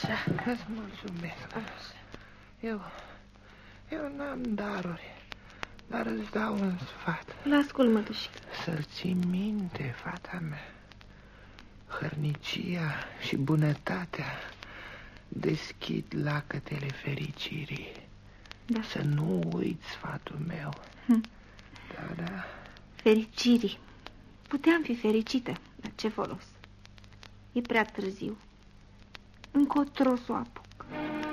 Așa. Îți mulțumesc. Așa. Eu n-am daruri, dar îți dau un sfat. L-ascult, mătușică. Să-l ții minte, fata mea. Hărnicia și bunătatea deschid lacătele fericirii. Da. Să nu uiți sfatul meu. Da. Fericirii. Puteam fi fericită, dar ce folos? E prea târziu. Încotro s-o apuc.